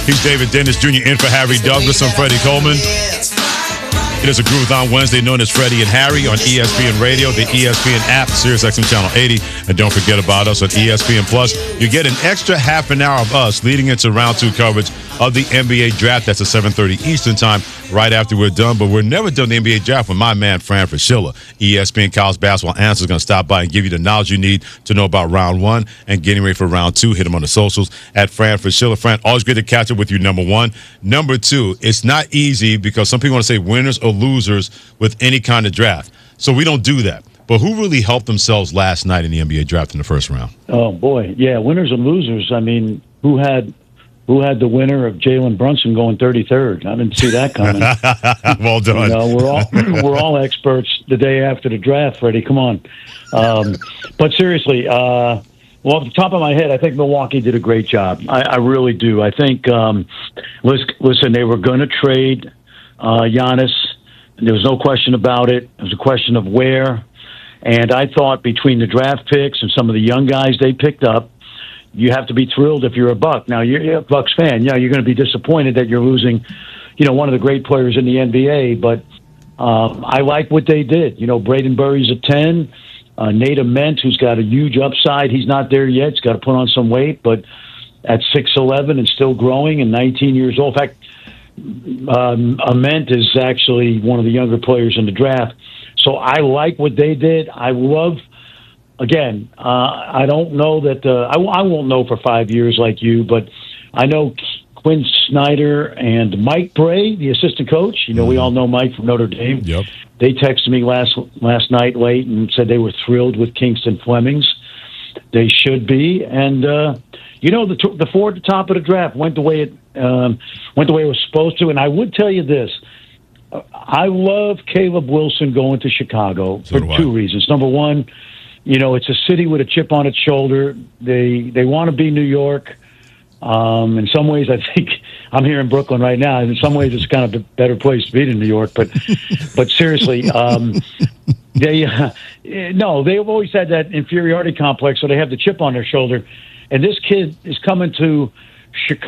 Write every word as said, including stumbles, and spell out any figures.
He's David Dennis Junior in for Harry Douglas. I'm Freddie Coleman. It is a Groovathon Wednesday known as Freddie and Harry on E S P N Radio, the E S P N app, SiriusXM Channel eighty. And don't forget about us on E S P N Plus. You get an extra half an hour of us leading into round two coverage of the N B A draft. That's at seven thirty Eastern time, right after we're done. But we're never done the N B A draft with my man, Fran Fraschilla. E S P N College Basketball Answer is going to stop by and give you the knowledge you need to know about round one and getting ready for round two. Hit him on the socials at Fran Fraschilla. Fran, always great to catch up with you, number one. Number two, it's not easy because some people want to say winners or losers with any kind of draft. So we don't do that. But who really helped themselves last night in the N B A draft in the first round? Oh, boy. Yeah, winners and losers. I mean, who had who had the winner of Jalen Brunson going thirty-third? I didn't see that coming. Well done. You know, we're all we're all experts the day after the draft, Freddie. Come on. Um, but seriously, uh, well, off the top of my head, I think Milwaukee did a great job. I, I really do. I think, um, listen, they were going to trade uh, Giannis. There was no question about it. It was a question of where. And I thought between the draft picks and some of the young guys they picked up, you have to be thrilled if you're a Buck. Now, you're a Bucks fan. Yeah, you're going to be disappointed that you're losing, you know, one of the great players in the N B A. But um, I like what they did. You know, Braden Burry's a ten. Uh, Nate Ament, who's got a huge upside. He's not there yet. He's got to put on some weight. But at six eleven and still growing and nineteen years old. In fact, um, Ament is actually one of the younger players in the draft. So I like what they did. I love, again, uh, I don't know that, uh, I, I won't know for five years like you, but I know Quinn Snyder and Mike Bray, the assistant coach. You know, mm-hmm. we all know Mike from Notre Dame. Yep. They texted me last last night late and said they were thrilled with Kingston Flemings. They should be. And, uh, you know, the, the four at the top of the draft went the way it um, went the way it was supposed to. And I would tell you this. I love Caleb Wilson going to Chicago so for two reasons. Number one, you know, it's a city with a chip on its shoulder. They they want to be New York. Um, in some ways, I think I'm here in Brooklyn right now. In some ways, it's kind of a better place to be than New York. But but seriously, um, they uh, no, they've always had that inferiority complex, so they have the chip on their shoulder. And this kid is coming to Chicago.